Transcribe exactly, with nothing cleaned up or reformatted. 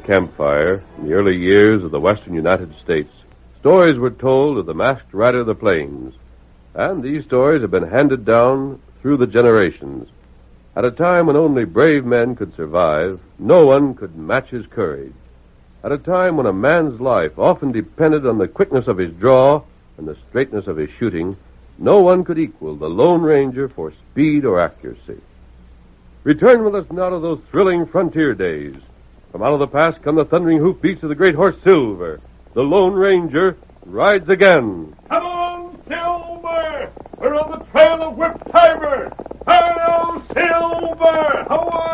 campfire, in the early years of the western United States, stories were told of the masked rider of the plains. And these stories have been handed down through the generations. At a time when only brave men could survive, no one could match his courage. At a time when a man's life often depended on the quickness of his draw and the straightness of his shooting, no one could equal the Lone Ranger for speed or accuracy. Return with us now to those thrilling frontier days. From out of the past come the thundering hoofbeats of the great horse Silver. The Lone Ranger rides again. Come on, Silver! We're on the trail of Whip Tiber! Hello, Silver! How